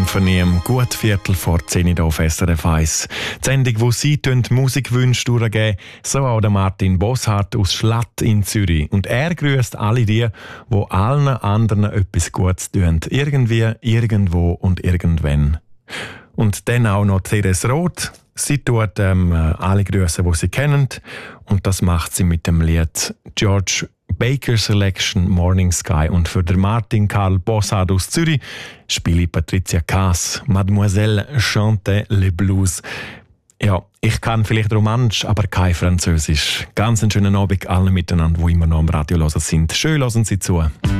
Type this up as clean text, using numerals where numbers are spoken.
Symphonie, gut Viertel vor 10 Uhr auf SRF 1. Die Sendung, wo Sie Musikwünsche durchgeben, so auch der Martin Bosshardt aus Schlatt in Zürich. Und er grüßt alle die allen anderen etwas Gutes tun. Irgendwie, irgendwo und irgendwann. Und dann auch noch Therese Roth. Sie tut alle Grüße, die sie kennen. Und das macht sie mit dem Lied George Baker Selection Morning Sky. Und für den Martin Karl Bosshardt aus Zürich spiele ich Patricia Kaas, Mademoiselle chante le blues. Ja, ich kann vielleicht Romanisch, aber kein Französisch. Ganz einen schönen Abend allen miteinander, die immer noch am Radio hören sind. Schön hören Sie zu.